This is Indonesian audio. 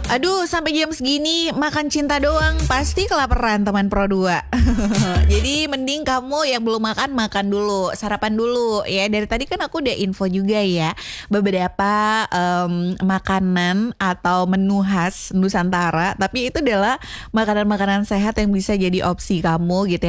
Aduh, sampai jam segini makan cinta doang, pasti kelaparan teman Pro 2. Jadi mending kamu yang belum makan, makan dulu, sarapan dulu ya. Dari tadi kan aku udah info juga ya, beberapa makanan atau menu khas Nusantara, tapi itu adalah makanan-makanan sehat yang bisa jadi opsi kamu gitu ya.